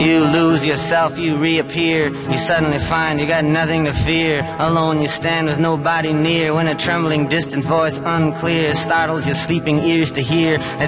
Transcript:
You lose yourself, you reappear. You suddenly find you got nothing to fear. Alone you stand with nobody near, when a trembling distant voice unclear startles your sleeping ears to hear